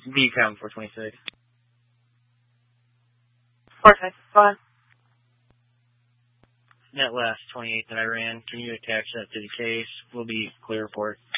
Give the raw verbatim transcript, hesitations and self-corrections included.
B count four twenty-six. Okay, fine. That last twenty-eight that I ran, can you attach that to the case? We'll be clear for it.